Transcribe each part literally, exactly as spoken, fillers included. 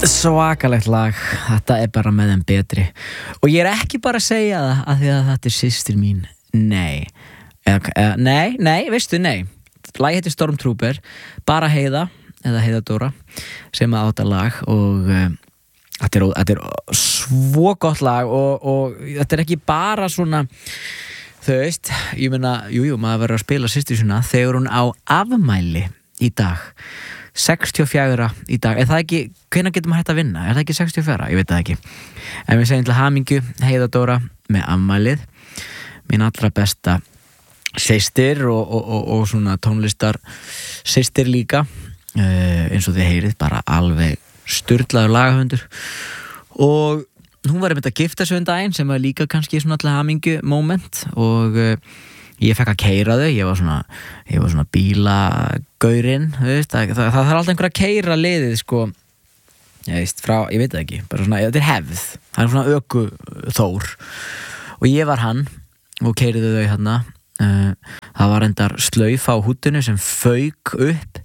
Svakalegt lag, þetta er bara með þeim betri. Og ég er ekki bara að segja það að því að þetta er systir mín. Nei, eða, eða, nei, nei, veistu, nei. Lagið heitir Stormtrooper, bara Heiða eða Heiða Dóra sem að átta lag og uh, þetta, er, þetta er svo gott lag og, og þetta er ekki bara svona, þau veist, ég meina, jú, jú, maður verður að spila systir sína þegar hún á afmæli í dag. sextíu og fjögur í dag, er það ekki, hvenær getur maður hægt að vinna? Er það ekki sextíu og fjögur? Ég veit það ekki. En við segjum til hamingju Heiða Dóra með afmælið, mín allra besta systir og, og, og, og svona tónlistar systir líka, uh, eins og þið heyrið, bara alveg sturlaður lagahöndur. Og hún var einmitt að gifta sig um daginn sem var líka kannski svona allra hamingju moment og uh, ég fekk að keyra þau, ég var svona ég var svona bílagaurinn, þú veist, það, það, það er alltaf einhver að keyra liðið, sko, ég veist, frá, ég veit það ekki, bara svona, þetta er hefð, það er svona öku þór og ég var hann og keyriði þau hérna, uh, það var endar slauf á húddinu sem fauk upp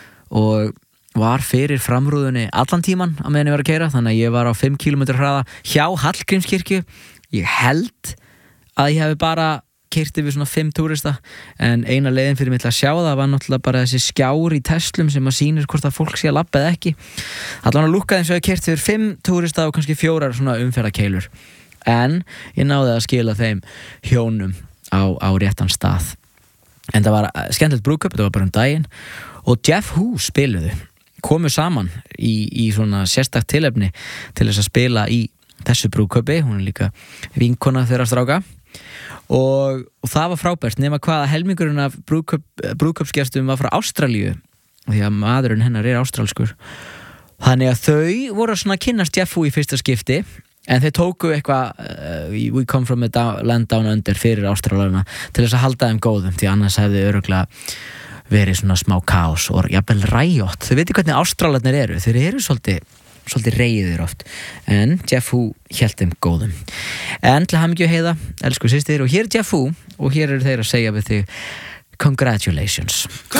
og var fyrir framrúðunni allan tíman á meðan ég var að keyra, þannig að ég var á fimm kílómetra hraða hjá Hallgrímskirkju, ég held að ég hefði bara keyrt yfir svona fimm túrista en eina leiðin fyrir mig til að sjá það var náttúrulega bara þessi skjár í Teslum sem að sýnir hvort að fólk sé að labba eða ekki. Allan að lúkka eins og ég keyrt yfir fimm túrista og kannski fjórar svona umferðarkeilur en ég náði að skila þeim hjónum á, á réttan stað. En það var skemmtilegt brúðkaup, þetta var bara um daginn og Jeff Hu spiluðu, komu saman í, í svona sérstakt tilefni til þess að spila í þessu brúðkaupi, hún er líka vinkona þeirra stráka. Og, og það var frábært nema hvaða helmingurinn af brúðkaup, brúðkaupsgestum var frá Ástralíu því að maðurinn hennar er ástralskur þannig að þau voru svona að kynnast Jeff Hu í fyrsta skipti en þeir tóku eitthvað uh, we come from a down, land down under fyrir Ástralarna til þess að halda þeim góðum því annars hefði örugglega verið svona smá kaos og jafnvel ræjótt, þau veitir hvernig Ástralarnir eru, þeir eru svolítið svolítið reiðir oft en Jeff Hu hélt þeim góðum en til hamingju Heiða, elsku systir og hér er Jeff Hu og hér eru þeir að segja við þig congratulations.